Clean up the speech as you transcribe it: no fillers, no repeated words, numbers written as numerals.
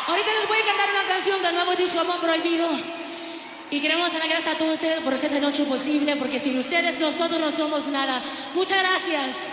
Ahorita les voy a cantar una canción del nuevo disco Amor Prohibido. Y queremos dar las gracias a todos ustedes por hacer esta noche posible, porque sin ustedes nosotros no somos nada. Muchas gracias.